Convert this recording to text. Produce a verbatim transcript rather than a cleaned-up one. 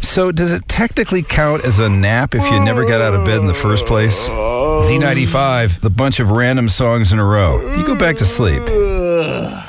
So does it technically count as a nap if you never got out of bed in the first place? Z ninety-five, the bunch of random songs in a row. You go back to sleep.